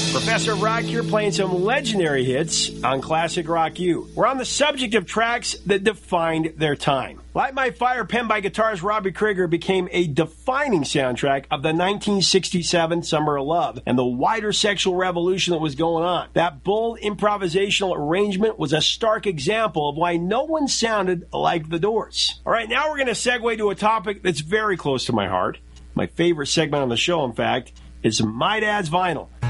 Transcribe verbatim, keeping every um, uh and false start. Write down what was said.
Professor Rock here playing some legendary hits on Classic Rock U. We're on the subject of tracks that defined their time. Light My Fire, penned by guitarist Robbie Krieger, became a defining soundtrack of the nineteen sixty-seven Summer of Love and the wider sexual revolution that was going on. That bold improvisational arrangement was a stark example of why no one sounded like the Doors. All right, now we're going to segue to a topic that's very close to my heart. My favorite segment on the show, in fact, is My Dad's Vinyl.